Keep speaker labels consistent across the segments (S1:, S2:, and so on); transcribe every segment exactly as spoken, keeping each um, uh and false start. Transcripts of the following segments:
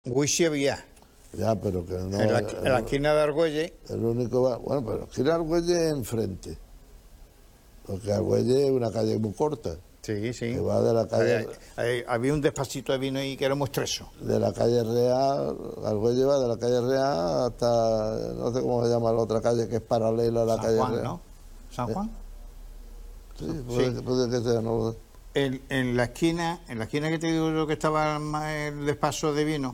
S1: Wishi había.
S2: Ya, pero que no...
S1: En la, en la esquina de Argüelles.
S2: El único... bar- Bueno, pero la esquina de Argüelles es enfrente. Porque Argüelles es una calle muy corta.
S1: Sí, sí.
S2: Que va de la calle...
S1: Ahí- ahí- había un despacito de vino ahí que éramos tresos.
S2: De la calle Real... Argüelles va de la calle Real hasta... No sé cómo se llama la otra calle que es paralela a la
S1: San
S2: calle
S1: Juan,
S2: Real.
S1: ¿no? ¿San Juan?
S2: Sí, puede,
S1: Sí.
S2: puede que sea, no lo sé.
S1: En, en la esquina, en la esquina que te digo yo que estaba más el despacho de vino,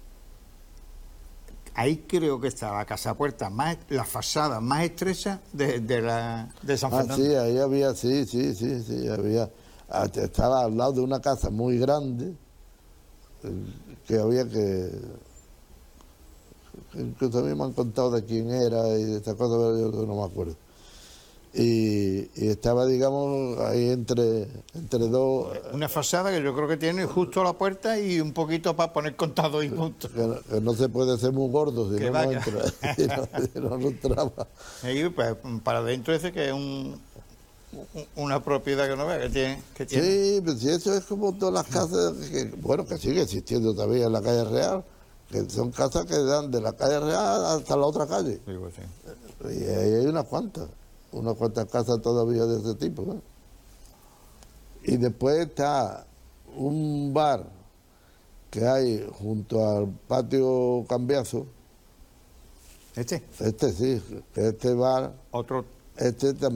S1: ahí creo que está la casa puerta, más, la fachada más estrecha de, de, la, de San
S2: Ah,
S1: Fernando.
S2: sí, ahí había, sí, sí, sí, sí, había... ah, Estaba al lado de una casa muy grande eh, que había que... que incluso a mí me han contado de quién era y de estas cosas, pero yo no me acuerdo. Y, y estaba, digamos, ahí entre, entre dos...
S1: Una fachada que yo creo que tiene justo la puerta y un poquito para poner contado y punto.
S2: Que no, que no se puede ser muy gordo si
S1: Que
S2: no, no
S1: vaya.
S2: entra, si no, si no, no entraba.
S1: Ahí, pues, para adentro dice que es un, un- una propiedad que no vea, que tiene. Que tiene.
S2: Sí, pues si eso es como todas las casas, que, bueno, que sigue existiendo todavía en la calle Real, que son casas que dan de la calle Real hasta la otra calle.
S1: Digo, sí.
S2: Y ahí hay unas cuantas, unas cuantas casas todavía de ese tipo, ¿no? Y después está un bar que hay junto al patio Cambiazo,
S1: Este,
S2: este sí, que este bar,
S1: otro
S2: este también.